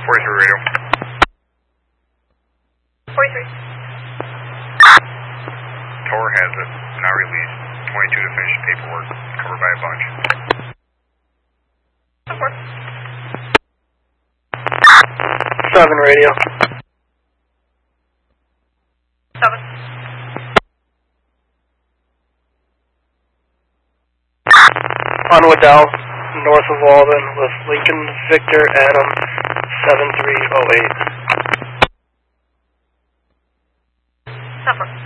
43 radio. 43. Tower has it. Not released. 22 to finish paperwork. Covered by a bunch. 7 radio. 7. On Waddell, north of Walden, with Lincoln Victor Adam 7308. 7.